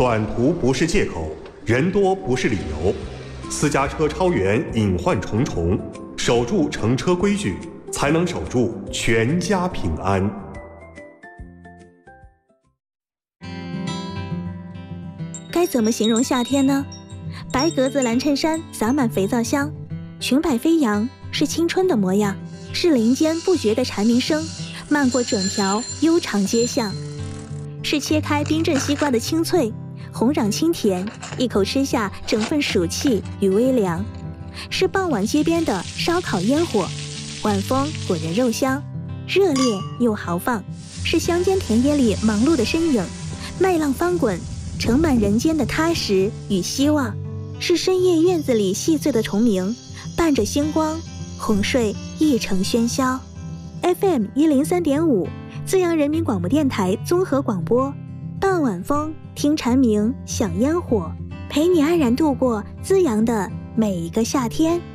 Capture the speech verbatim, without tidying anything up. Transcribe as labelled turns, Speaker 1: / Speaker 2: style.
Speaker 1: 短途不是借口，人多不是理由。私家车超员隐患重重，守住乘车规矩，才能守住全家平安。
Speaker 2: 该怎么形容夏天呢？白格子蓝衬衫洒满肥皂香，裙摆飞扬，是青春的模样，是林间不绝的蝉鸣声，漫过整条悠长街巷，是切开冰镇西瓜的清脆，红壤清甜，一口吃下整份暑气与微凉，是傍晚街边的烧烤烟火，晚风裹人肉香，热烈又豪放，是乡间田野里忙碌的身影，麦浪翻滚，盛满人间的踏实与希望，是深夜院子里细碎的虫鸣，伴着星光，哄睡一城喧嚣。 F M 一零三点五，资阳人民广播电台综合广播，傍晚风，听蝉鸣，享烟火，陪你安然度过资阳的每一个夏天。